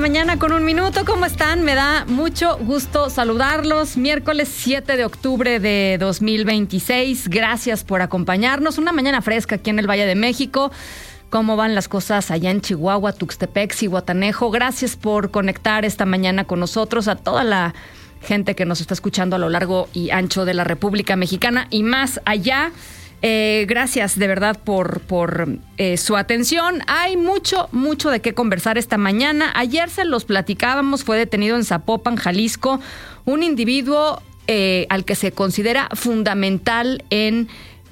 8:01 a.m. ¿Cómo están? Me da mucho gusto saludarlos. Miércoles 7 de octubre de 2026. Gracias por acompañarnos. Una mañana fresca aquí en el Valle de México. ¿Cómo van las cosas allá en Chihuahua, Tuxtepec, Zihuatanejo? Gracias por conectar esta mañana con nosotros, a toda la gente que nos está escuchando a lo largo y ancho de la República Mexicana y más allá. Gracias de verdad por su atención. Hay mucho de qué conversar esta mañana. Ayer se los platicábamos, fue detenido en Zapopan, Jalisco, un individuo al que se considera fundamental en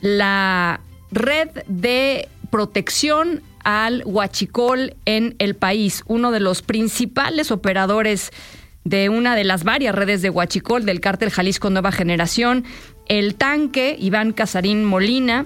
la red de protección al huachicol en el país, uno de los principales operadores de una de las varias redes de huachicol del cártel Jalisco Nueva Generación, el Tanque, Iván Casarín Molina,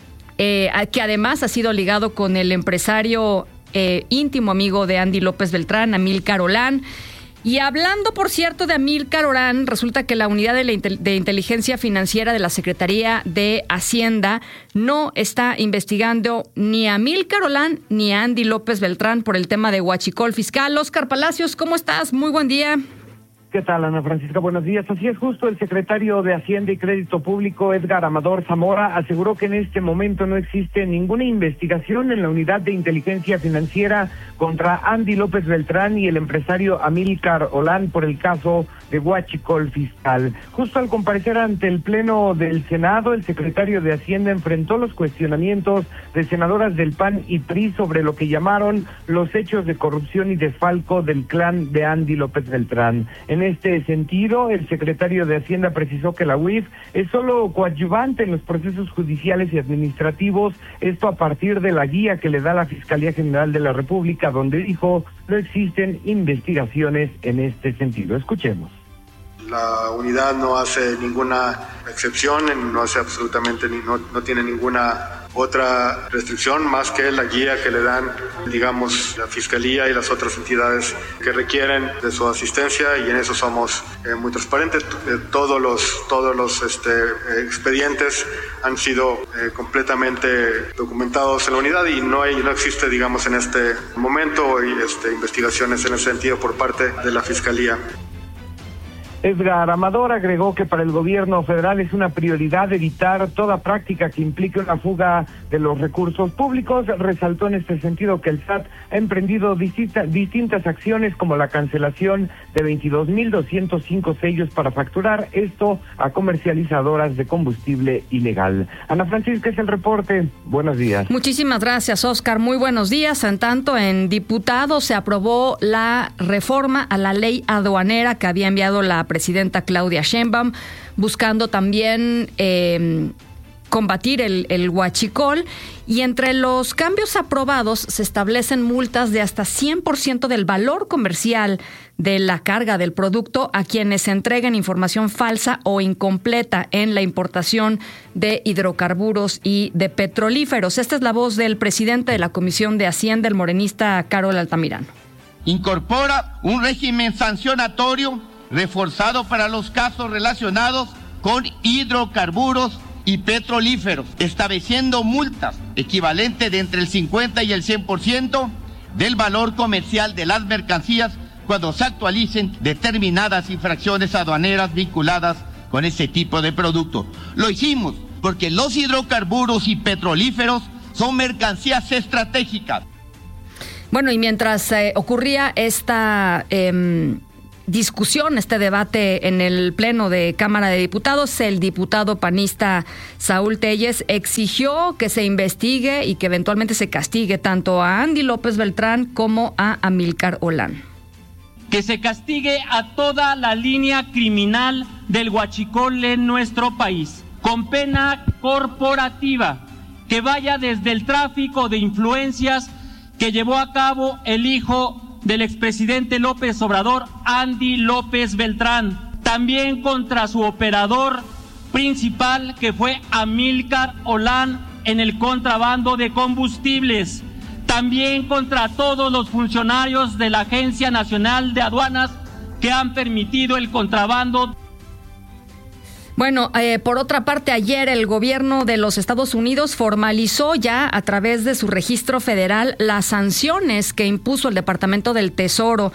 que además ha sido ligado con el empresario íntimo amigo de Andy López Beltrán, Amílcar Olán. Y hablando, por cierto, de Amílcar Olán, resulta que la unidad de inteligencia financiera de la Secretaría de Hacienda no está investigando ni a Amílcar Olán ni a Andy López Beltrán por el tema de huachicol fiscal. Óscar Palacios, ¿cómo estás? Muy buen día. ¿Qué tal, Ana Francisca? Buenos días. Así es, justo el secretario de Hacienda y Crédito Público, Edgar Amador Zamora, aseguró que en este momento no existe ninguna investigación en la unidad de inteligencia financiera contra Andy López Beltrán y el empresario Amílcar Olán por el caso de huachicol fiscal. Justo al comparecer ante el Pleno del Senado, el secretario de Hacienda enfrentó los cuestionamientos de senadoras del PAN y PRI sobre lo que llamaron los hechos de corrupción y desfalco del clan de Andy López Beltrán. En este sentido, el secretario de Hacienda precisó que la UIF es solo coadyuvante en los procesos judiciales y administrativos, esto a partir de la guía que le da la Fiscalía General de la República, donde dijo no existen investigaciones en este sentido. Escuchemos. La unidad no hace ninguna excepción, no hace absolutamente no tiene ninguna otra restricción más que la guía que le dan, digamos, la Fiscalía y las otras entidades que requieren de su asistencia, y en eso somos muy transparentes. Todos los expedientes han sido completamente documentados en la unidad y no existe, digamos, en este momento investigaciones en ese sentido por parte de la Fiscalía. Edgar Amador agregó que para el gobierno federal es una prioridad evitar toda práctica que implique una fuga de los recursos públicos. Resaltó en este sentido que el SAT ha emprendido distintas acciones como la cancelación de 22,205 sellos para facturar, esto a comercializadoras de combustible ilegal. Ana Francisca, es el reporte. Buenos días. Muchísimas gracias, Óscar. Muy buenos días. En tanto, en diputados se aprobó la reforma a la ley aduanera que había enviado la presidenta Claudia Sheinbaum, buscando también combatir el huachicol, y entre los cambios aprobados se establecen multas de hasta 100% del valor comercial de la carga del producto a quienes entreguen información falsa o incompleta en la importación de hidrocarburos y de petrolíferos. Esta es la voz del presidente de la Comisión de Hacienda, el morenista Carol Altamirano. Incorpora un régimen sancionatorio reforzado para los casos relacionados con hidrocarburos y petrolíferos, estableciendo multas equivalentes de entre el 50 y el 100% del valor comercial de las mercancías cuando se actualicen determinadas infracciones aduaneras vinculadas con ese tipo de producto. Lo hicimos porque los hidrocarburos y petrolíferos son mercancías estratégicas. Bueno, y mientras ocurría esta discusión, este debate en el Pleno de Cámara de Diputados, el diputado panista Saúl Telles exigió que se investigue y que eventualmente se castigue tanto a Andy López Beltrán como a Amílcar Olán. Que se castigue a toda la línea criminal del huachicol en nuestro país, con pena corporativa, que vaya desde el tráfico de influencias que llevó a cabo el hijo del expresidente López Obrador, Andy López Beltrán, también contra su operador principal, que fue Amílcar Olán, en el contrabando de combustibles, también contra todos los funcionarios de la Agencia Nacional de Aduanas que han permitido el contrabando. Bueno, por otra parte, ayer el gobierno de los Estados Unidos formalizó ya a través de su registro federal las sanciones que impuso el Departamento del Tesoro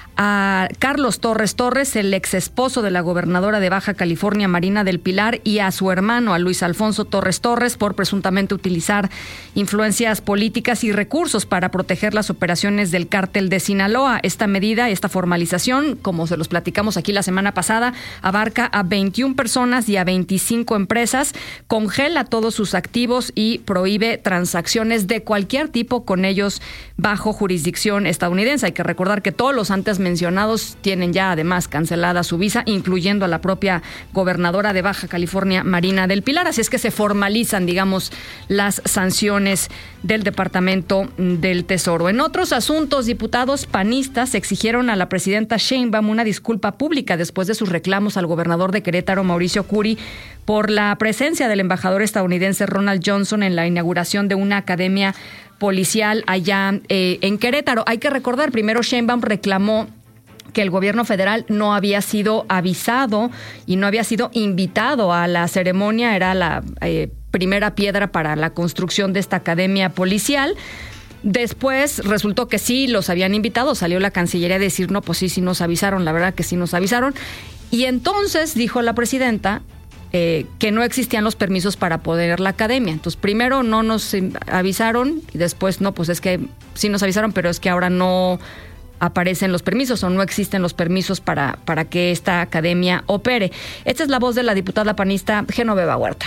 a Carlos Torres Torres, el ex esposo de la gobernadora de Baja California, Marina del Pilar, y a su hermano, a Luis Alfonso Torres Torres, por presuntamente utilizar influencias políticas y recursos para proteger las operaciones del cártel de Sinaloa. Esta medida, esta formalización, como se los platicamos aquí la semana pasada, abarca a 21 personas y a 25 empresas, congela todos sus activos y prohíbe transacciones de cualquier tipo con ellos bajo jurisdicción estadounidense. Hay que recordar que todos los antes mencionados tienen ya además cancelada su visa, incluyendo a la propia gobernadora de Baja California, Marina del Pilar. Así es que se formalizan, digamos, las sanciones del Departamento del Tesoro. En otros asuntos, diputados panistas exigieron a la presidenta Sheinbaum una disculpa pública después de sus reclamos al gobernador de Querétaro, Mauricio Curi, por la presencia del embajador estadounidense Ronald Johnson en la inauguración de una academia policial allá en Querétaro. Hay que recordar, primero Sheinbaum reclamó que el gobierno federal no había sido avisado y no había sido invitado a la ceremonia. Era la primera piedra para la construcción de esta academia policial. Después resultó que sí los habían invitado. Salió la Cancillería a decir, no, pues sí nos avisaron. La verdad que sí nos avisaron. Y entonces dijo la presidenta que no existían los permisos para poner la academia. Entonces, primero no nos avisaron y después no, pues es que sí nos avisaron, pero es que ahora no aparecen los permisos o no existen los permisos para que esta academia opere. Esta es la voz de la diputada panista Genoveva Huerta.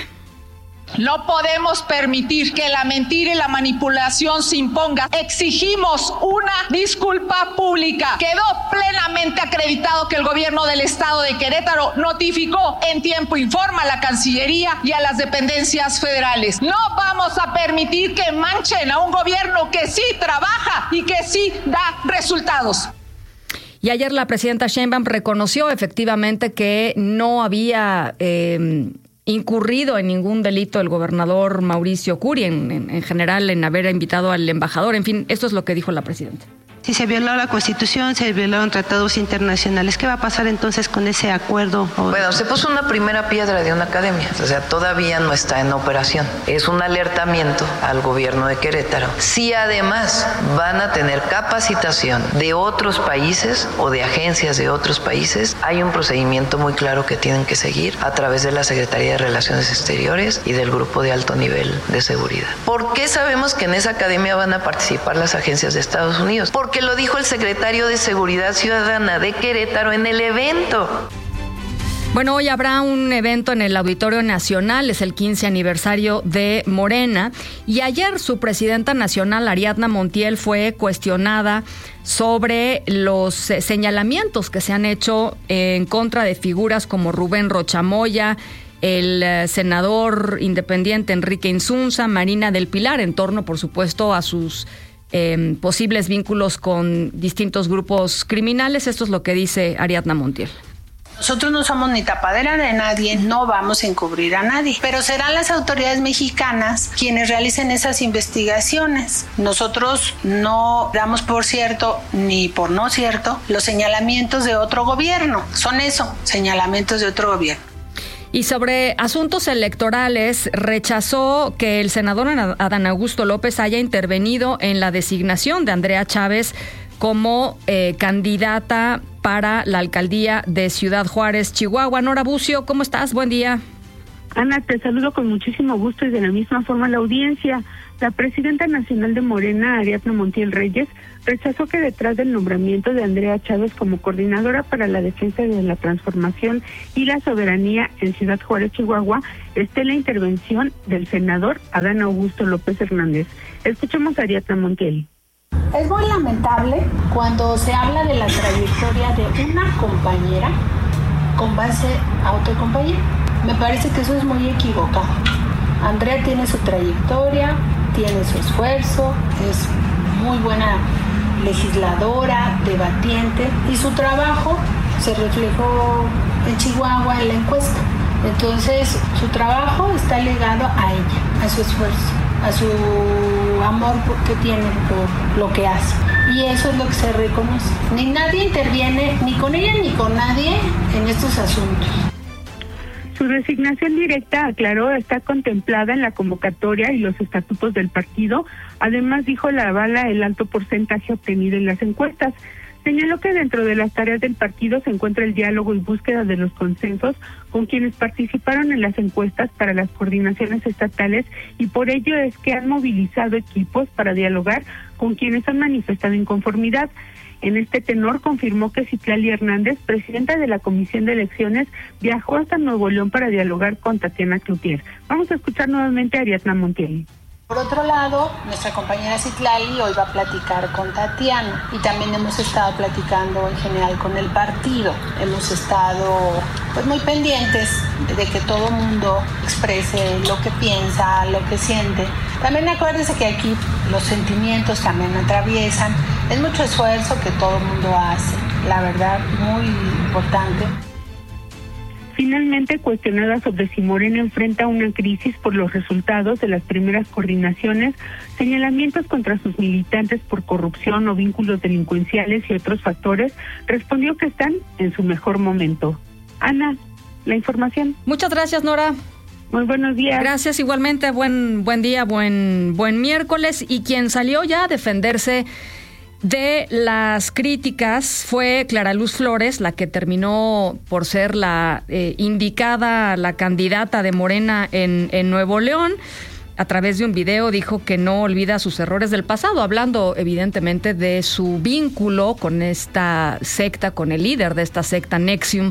No podemos permitir que la mentira y la manipulación se imponga. Exigimos una disculpa pública. Quedó plenamente acreditado que el gobierno del estado de Querétaro notificó en tiempo y forma a la Cancillería y a las dependencias federales. No vamos a permitir que manchen a un gobierno que sí trabaja y que sí da resultados. Y ayer la presidenta Sheinbaum reconoció efectivamente que no había incurrido en ningún delito el gobernador Mauricio Curi, en general en haber invitado al embajador. En fin, esto es lo que dijo la presidenta. Si se violó la Constitución, se violaron tratados internacionales, ¿qué va a pasar entonces con ese acuerdo? Bueno, se puso una primera piedra de una academia, o sea, todavía no está en operación. Es un alertamiento al gobierno de Querétaro. Si además van a tener capacitación de otros países o de agencias de otros países, hay un procedimiento muy claro que tienen que seguir a través de la Secretaría de Relaciones Exteriores y del Grupo de Alto Nivel de Seguridad. ¿Por qué sabemos que en esa academia van a participar las agencias de Estados Unidos? Porque lo dijo el secretario de Seguridad Ciudadana de Querétaro en el evento. Bueno, hoy habrá un evento en el Auditorio Nacional, es el 15 aniversario de Morena, y ayer su presidenta nacional, Ariadna Montiel, fue cuestionada sobre los señalamientos que se han hecho en contra de figuras como Rubén Rocha Moya, el senador independiente Enrique Insunza, Marina del Pilar, en torno, por supuesto, a sus posibles vínculos con distintos grupos criminales. Esto es lo que dice Ariadna Montiel. Nosotros no somos ni tapadera de nadie, no vamos a encubrir a nadie, pero serán las autoridades mexicanas quienes realicen esas investigaciones. Nosotros no damos por cierto ni por no cierto los señalamientos de otro gobierno. Son eso, señalamientos de otro gobierno. Y sobre asuntos electorales, rechazó que el senador Adán Augusto López haya intervenido en la designación de Andrea Chávez como candidata para la alcaldía de Ciudad Juárez, Chihuahua. Nora Bucio, ¿cómo estás? Buen día. Ana, te saludo con muchísimo gusto y de la misma forma la audiencia. La presidenta nacional de Morena, Ariadna Montiel Reyes, rechazó que detrás del nombramiento de Andrea Chávez como coordinadora para la defensa de la transformación y la soberanía en Ciudad Juárez, Chihuahua, esté la intervención del senador Adán Augusto López Hernández. Escuchemos a Ariadna Montiel. Es muy lamentable cuando se habla de la trayectoria de una compañera con base a otra compañera. Me parece que eso es muy equivocado. Andrea tiene su trayectoria, tiene su esfuerzo, es muy buena legisladora, debatiente, y su trabajo se reflejó en Chihuahua en la encuesta. Entonces, su trabajo está ligado a ella, a su esfuerzo, a su amor que tiene por lo que hace. Y eso es lo que se reconoce. Ni nadie interviene, ni con ella ni con nadie, en estos asuntos. Su designación directa, aclaró, está contemplada en la convocatoria y los estatutos del partido. Además, dijo, la avala el alto porcentaje obtenido en las encuestas. Señaló que dentro de las tareas del partido se encuentra el diálogo y búsqueda de los consensos con quienes participaron en las encuestas para las coordinaciones estatales, y por ello es que han movilizado equipos para dialogar con quienes han manifestado inconformidad. En este tenor, confirmó que Citlali Hernández, presidenta de la Comisión de Elecciones, viajó hasta Nuevo León para dialogar con Tatiana Cloutier. Vamos a escuchar nuevamente a Ariadna Montiel. Por otro lado, nuestra compañera Citlali hoy va a platicar con Tatiana, y también hemos estado platicando en general con el partido. Hemos estado muy pendientes de que todo mundo exprese lo que piensa, lo que siente. También acuérdense que aquí los sentimientos también atraviesan. Es mucho esfuerzo que todo el mundo hace, la verdad, muy importante. Finalmente, cuestionada sobre si Morena enfrenta una crisis por los resultados de las primeras coordinaciones, señalamientos contra sus militantes por corrupción o vínculos delincuenciales y otros factores, respondió que están en su mejor momento. Ana, la información. Muchas gracias, Nora. Muy buenos días. Gracias, igualmente. Buen día, buen miércoles. Y quien salió ya a defenderse de las críticas fue Clara Luz Flores, la que terminó por ser la indicada, la candidata de Morena en Nuevo León. A través de un video dijo que no olvida sus errores del pasado, hablando evidentemente de su vínculo con esta secta, con el líder de esta secta, NXIVM,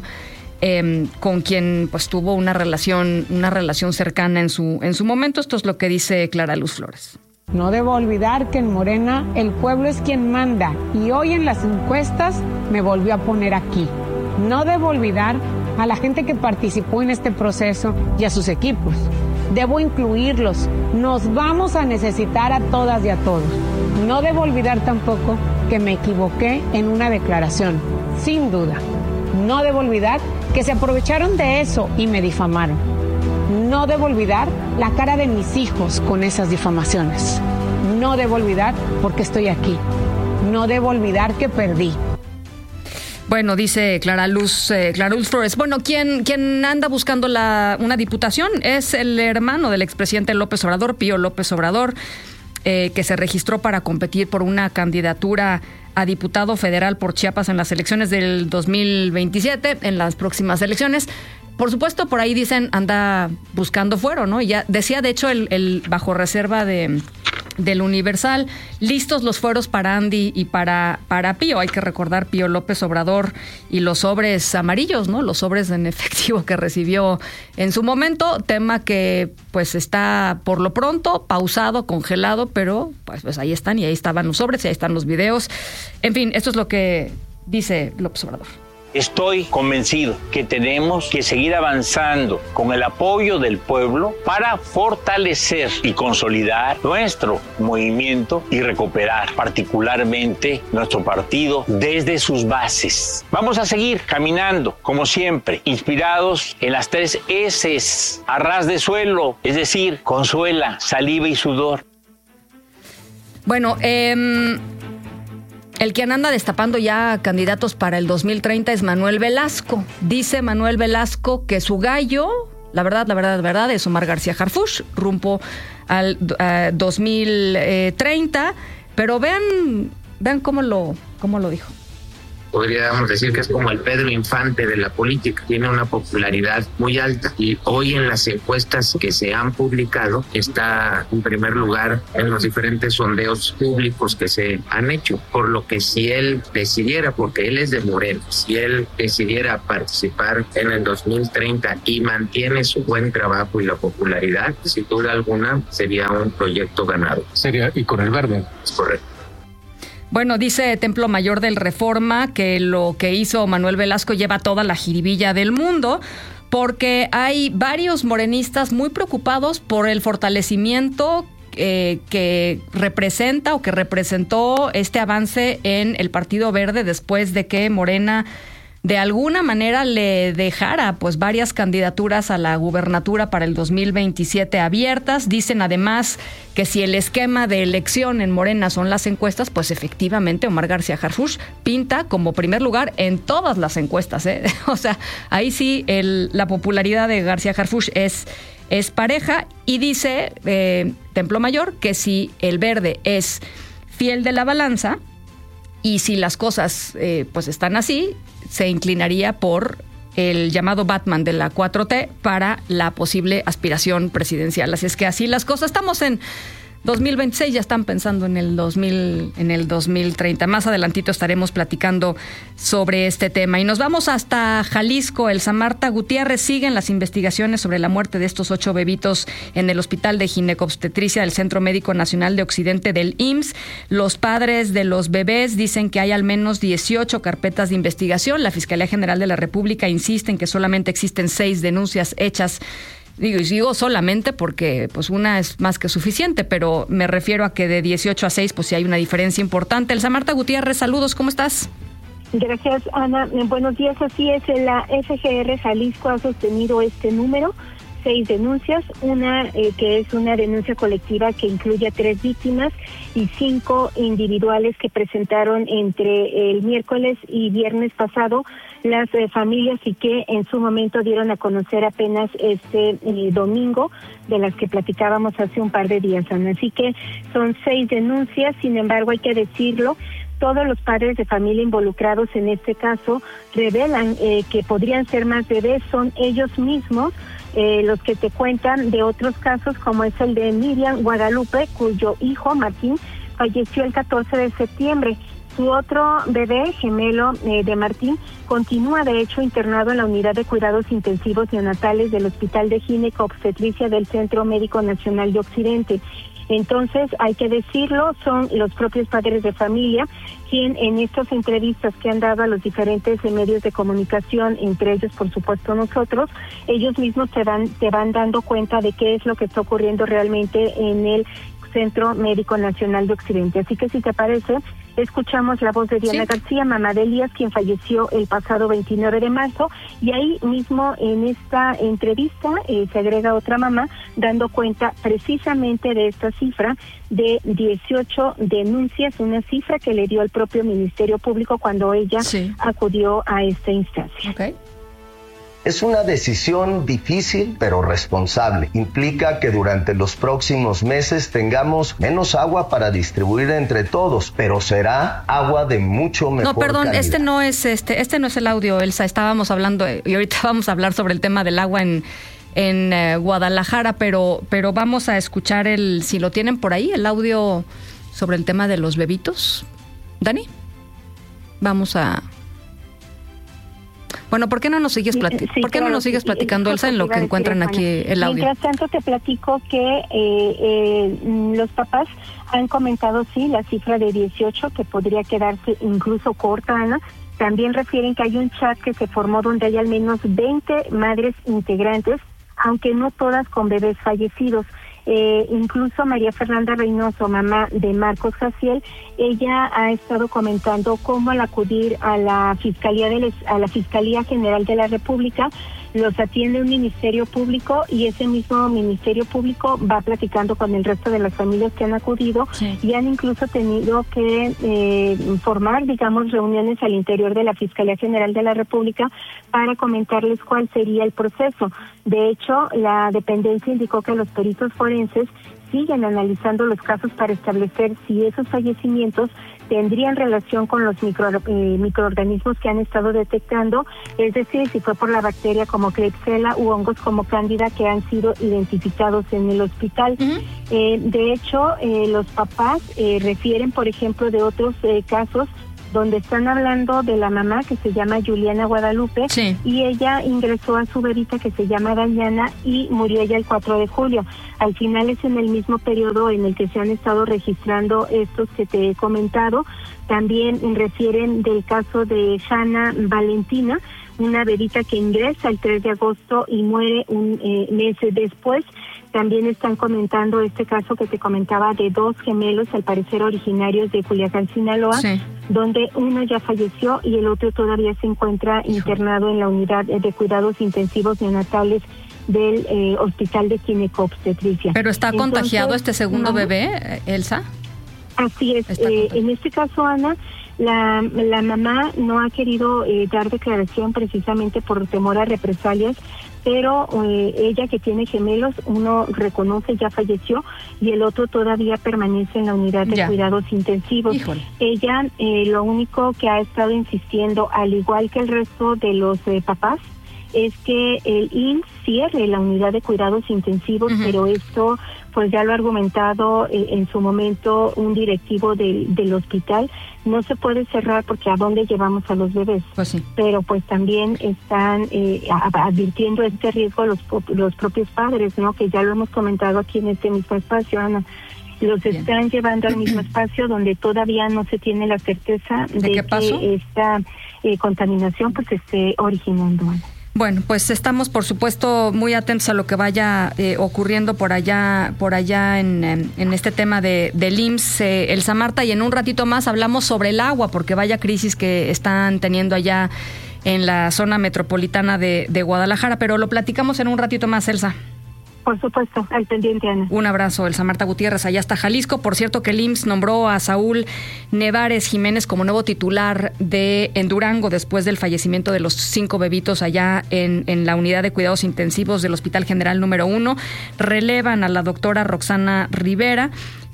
con quien pues tuvo una relación cercana en su momento. Esto es lo que dice Clara Luz Flores. No debo olvidar que en Morena el pueblo es quien manda, y hoy en las encuestas me volvió a poner aquí. No debo olvidar a la gente que participó en este proceso y a sus equipos. Debo incluirlos. Nos vamos a necesitar a todas y a todos. No debo olvidar tampoco que me equivoqué en una declaración, sin duda. No debo olvidar que se aprovecharon de eso y me difamaron. No debo olvidar la cara de mis hijos con esas difamaciones. No debo olvidar porque estoy aquí. No debo olvidar que perdí. Bueno, dice Clara Luz Flores. Bueno, quien anda buscando una diputación es el hermano del expresidente López Obrador, Pío López Obrador, que se registró para competir por una candidatura a diputado federal por Chiapas en las elecciones del 2027, en las próximas elecciones. Por supuesto, por ahí dicen anda buscando fuero, ¿no? Y ya decía, de hecho, el bajo reserva del Universal, listos los fueros para Andy y para Pío. Hay que recordar Pío López Obrador y los sobres amarillos, ¿no? Los sobres en efectivo que recibió en su momento, tema que pues está por lo pronto pausado, congelado, pero pues ahí están, y ahí estaban los sobres y ahí están los videos. En fin, esto es lo que dice López Obrador. Estoy convencido que tenemos que seguir avanzando con el apoyo del pueblo para fortalecer y consolidar nuestro movimiento y recuperar particularmente nuestro partido desde sus bases. Vamos a seguir caminando, como siempre, inspirados en las 3 S's, a ras de suelo, es decir, consuela, saliva y sudor. Bueno, el que anda destapando ya candidatos para el 2030 es Manuel Velasco. Dice Manuel Velasco que su gallo, la verdad, es Omar García Harfuch, rumbo al 2030. Pero vean cómo lo dijo. Podríamos decir que es como el Pedro Infante de la política, tiene una popularidad muy alta y hoy en las encuestas que se han publicado está en primer lugar en los diferentes sondeos públicos que se han hecho, por lo que si él decidiera, porque él es de Morena, si él decidiera participar en el 2030 y mantiene su buen trabajo y la popularidad, sin duda alguna sería un proyecto ganado. Sería, y con el verde. Es correcto. Bueno, dice Templo Mayor del Reforma que lo que hizo Manuel Velasco lleva toda la jiribilla del mundo, porque hay varios morenistas muy preocupados por el fortalecimiento que representa o que representó este avance en el Partido Verde después de que Morena de alguna manera le dejara pues varias candidaturas a la gubernatura para el 2027 abiertas. Dicen además que si el esquema de elección en Morena son las encuestas, pues efectivamente Omar García Harfuch pinta como primer lugar en todas las encuestas, ¿eh? O sea, ahí sí la popularidad de García Harfuch es pareja, y dice Templo Mayor que si el Verde es fiel de la balanza y si las cosas pues están así, se inclinaría por el llamado Batman de la 4T para la posible aspiración presidencial. Así es que así las cosas. Estamos en 2026, ya están pensando en el 2030. Más adelantito estaremos platicando sobre este tema. Y nos vamos hasta Jalisco. Elsa Marta Gutiérrez, siguen las investigaciones sobre la muerte de estos 8 bebitos en el Hospital de Ginecobstetricia del Centro Médico Nacional de Occidente del IMSS. Los padres de los bebés dicen que hay al menos 18 carpetas de investigación. La Fiscalía General de la República insiste en que solamente existen 6 denuncias hechas. Digo solamente porque pues una es más que suficiente, pero me refiero a que de 18 a 6 pues sí hay una diferencia importante. Elsa Marta Gutiérrez, saludos, ¿cómo estás? Gracias, Ana. Buenos días. Así es, la FGR Jalisco ha sostenido este número, 6 denuncias, una que es una denuncia colectiva que incluye a 3 víctimas y 5 individuales que presentaron entre el miércoles y viernes pasado las familias, y que en su momento dieron a conocer apenas este domingo, de las que platicábamos hace un par de días, Ana. Así que son 6 denuncias. Sin embargo, hay que decirlo, todos los padres de familia involucrados en este caso revelan que podrían ser más bebés. Son ellos mismos los que te cuentan de otros casos, como es el de Miriam Guadalupe, cuyo hijo Martín falleció el 14 de septiembre. Su otro bebé gemelo de Martín continúa de hecho internado en la unidad de cuidados intensivos neonatales del Hospital de Ginecobstetricia del Centro Médico Nacional de Occidente. Entonces, hay que decirlo, son los propios padres de familia quien en estas entrevistas que han dado a los diferentes medios de comunicación, entre ellos por supuesto nosotros, ellos mismos te van dando cuenta de qué es lo que está ocurriendo realmente en el Centro Médico Nacional de Occidente. Así que si te parece, escuchamos la voz de Diana García, mamá de Elías, quien falleció el pasado 29 de marzo, y ahí mismo en esta entrevista se agrega otra mamá dando cuenta precisamente de esta cifra de 18 denuncias, una cifra que le dio el propio Ministerio Público cuando ella acudió a esta instancia. Okay. Es una decisión difícil, pero responsable. Implica que durante los próximos meses tengamos menos agua para distribuir entre todos, pero será agua de mucho mejor calidad. No, perdón, este no es el audio, Elsa. Estábamos hablando, y ahorita vamos a hablar sobre el tema del agua en Guadalajara, pero vamos a escuchar si lo tienen por ahí, el audio sobre el tema de los bebitos. ¿Dani? Vamos a... Bueno, ¿por qué no nos sigues platicando, Elsa, en lo que encuentran aquí el audio? Mientras tanto, te platico que los papás han comentado, la cifra de 18, que podría quedarse incluso corta, Ana. También refieren que hay un chat que se formó donde hay al menos 20 madres integrantes, aunque no todas con bebés fallecidos. Incluso María Fernanda Reynoso, mamá de Marcos Jaciel, ella ha estado comentando cómo al acudir a la Fiscalía General de la República los atiende un ministerio público, y ese mismo ministerio público va platicando con el resto de las familias que han acudido y han incluso tenido que formar, digamos, reuniones al interior de la Fiscalía General de la República para comentarles cuál sería el proceso. De hecho, la dependencia indicó que los peritos forenses siguen analizando los casos para establecer si esos fallecimientos tendrían relación con los microorganismos que han estado detectando, es decir, si fue por la bacteria como Klebsiella u hongos como Cándida que han sido identificados en el hospital. De hecho, los papás refieren, por ejemplo, de otros casos donde están hablando de la mamá que se llama Juliana Guadalupe, y ella ingresó a su bebita que se llama Dayana y murió ella el 4 de julio. Al final es en el mismo periodo en el que se han estado registrando estos que te he comentado. También refieren del caso de Shana Valentina, una bebita que ingresa el 3 de agosto y muere un mes después. También están comentando este caso que te comentaba de 2 gemelos, al parecer originarios de Culiacán, Sinaloa, donde uno ya falleció y el otro todavía se encuentra internado en la unidad de cuidados intensivos neonatales del Hospital de Ginecobstetricia. ¿Pero está contagiado este segundo bebé, Elsa? Así es. En este caso, Ana, la mamá no ha querido dar declaración precisamente por temor a represalias, pero ella, que tiene gemelos, uno reconoce ya falleció y el otro todavía permanece en la unidad de cuidados intensivos. Híjole. Ella lo único que ha estado insistiendo, al igual que el resto de los papás, es que el IMSS cierre la unidad de cuidados intensivos, pero esto pues ya lo ha argumentado en su momento un directivo del hospital. No se puede cerrar porque ¿a dónde llevamos a los bebés? Pues sí. Pero pues también están advirtiendo este riesgo a los propios padres, ¿no? Que ya lo hemos comentado aquí en este mismo espacio, Ana. Los están llevando al mismo espacio donde todavía no se tiene la certeza de que esta contaminación pues se esté originando, Ana. Bueno, pues estamos, por supuesto, muy atentos a lo que vaya ocurriendo por allá en este tema del IMSS, Elsa Marta, y en un ratito más hablamos sobre el agua, porque vaya crisis que están teniendo allá en la zona metropolitana de Guadalajara, pero lo platicamos en un ratito más, Elsa. Por supuesto, al pendiente, Ana. Un abrazo, Elsa Marta Gutiérrez, allá hasta Jalisco. Por cierto que el IMSS nombró a Saúl Nevares Jiménez como nuevo titular en Durango después del fallecimiento de los 5 bebitos allá en la unidad de cuidados intensivos del Hospital General número 1. Relevan a la doctora Roxana Rivera.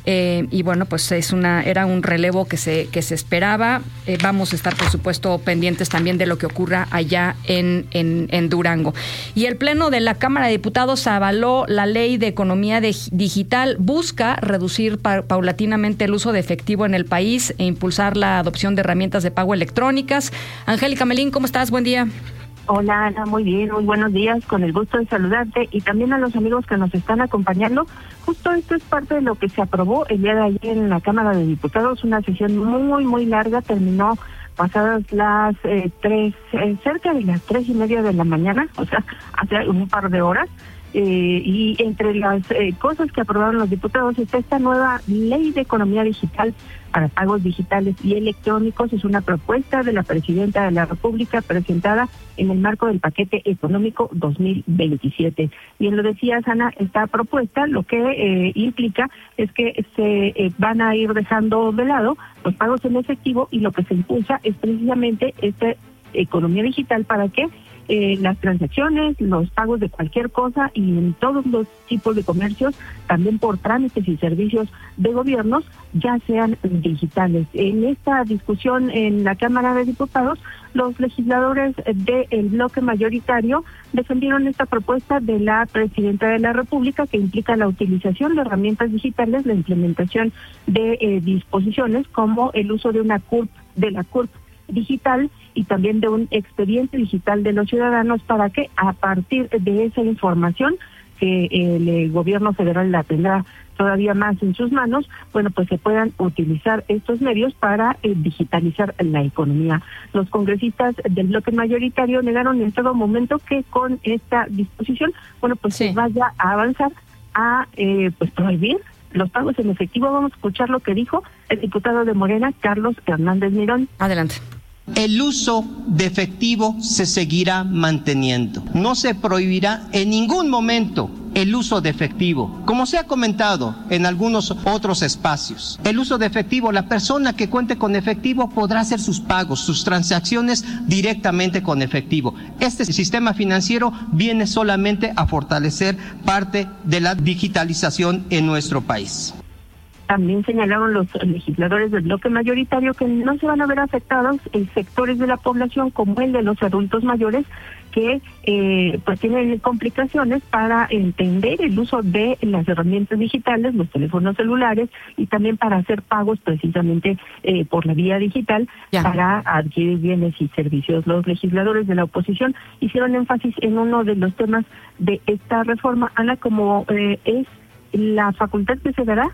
Y bueno, pues era un relevo que se esperaba. Vamos a estar, por supuesto, pendientes también de lo que ocurra allá en Durango. Y el Pleno de la Cámara de Diputados avaló la Ley de Economía Digital. Busca reducir paulatinamente el uso de efectivo en el país e impulsar la adopción de herramientas de pago electrónicas. Angélica Melín, ¿cómo estás? Buen día. Hola, Ana, muy bien, muy buenos días, con el gusto de saludarte y también a los amigos que nos están acompañando. Justo esto es parte de lo que se aprobó el día de ayer en la Cámara de Diputados, una sesión muy, muy larga, terminó pasadas las cerca de las 3:30 de la mañana, o sea, hace un par de horas. Y entre las cosas que aprobaron los diputados está esta nueva Ley de Economía Digital para pagos digitales y electrónicos. Es una propuesta de la Presidenta de la República presentada en el marco del paquete económico 2027. Bien lo decías, Ana, esta propuesta lo que implica es que se van a ir dejando de lado los pagos en efectivo y lo que se impulsa es precisamente esta economía digital para que las transacciones, los pagos de cualquier cosa y en todos los tipos de comercios, también por trámites y servicios de gobiernos, ya sean digitales. En esta discusión en la Cámara de Diputados, los legisladores del bloque mayoritario defendieron esta propuesta de la Presidenta de la República que implica la utilización de herramientas digitales, la implementación de disposiciones como el uso de la CURP digital y también de un expediente digital de los ciudadanos para que a partir de esa información que el gobierno federal la tendrá todavía más en sus manos, bueno, pues se puedan utilizar estos medios para digitalizar la economía. Los congresistas del bloque mayoritario negaron en todo momento que con esta disposición, bueno, pues se vaya a avanzar a pues prohibir los pagos en efectivo. Vamos a escuchar lo que dijo el diputado de Morena, Carlos Hernández Mirón. Adelante. El uso de efectivo se seguirá manteniendo. No se prohibirá en ningún momento el uso de efectivo. Como se ha comentado en algunos otros espacios, el uso de efectivo, la persona que cuente con efectivo podrá hacer sus pagos, sus transacciones directamente con efectivo. Este sistema financiero viene solamente a fortalecer parte de la digitalización en nuestro país. También señalaron los legisladores del bloque mayoritario que no se van a ver afectados sectores de la población como el de los adultos mayores que pues tienen complicaciones para entender el uso de las herramientas digitales, los teléfonos celulares y también para hacer pagos precisamente por la vía digital para adquirir bienes y servicios. Los legisladores de la oposición hicieron énfasis en uno de los temas de esta reforma, Ana, como es la facultad que se dará